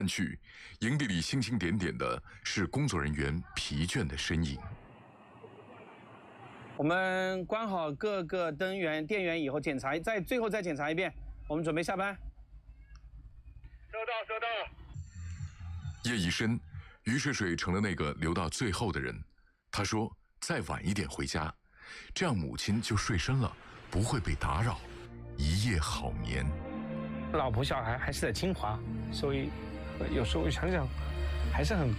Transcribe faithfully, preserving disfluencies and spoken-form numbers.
去，营地里星星点点的是工作人员疲倦的身影。 我们关好各个灯源、电源以后，检查再最后再检查一遍。我们准备下班。 收到，收到。 夜已深，于水水成了那个留到最后的人。他说：“再晚一点回家，这样母亲就睡深了，不会被打扰，一夜好眠。” 老婆小孩还是在清华，所以有时候想想，还是很